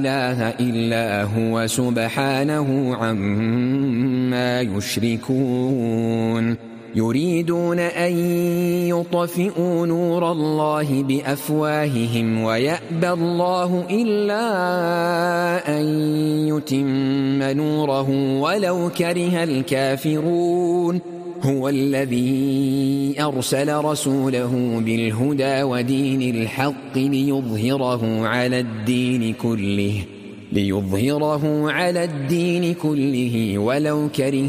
إله إلا هو سبحانه عما يشركون يريدون أن يطفئوا نور الله بأفواههم ويأبى الله إلا أن يتم نوره ولو كره الكافرون هو الذي أرسل رسوله بالهدى ودين الحق ليظهره على الدين كله ولو كره